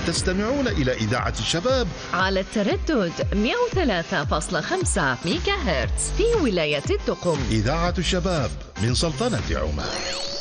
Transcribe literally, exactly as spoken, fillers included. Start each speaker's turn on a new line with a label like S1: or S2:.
S1: تستمعون إلى إذاعة الشباب
S2: على التردد مئة وثلاثة فاصلة خمسة ميجا هرتز في ولاية الدقم.
S1: إذاعة الشباب من سلطنة عمان.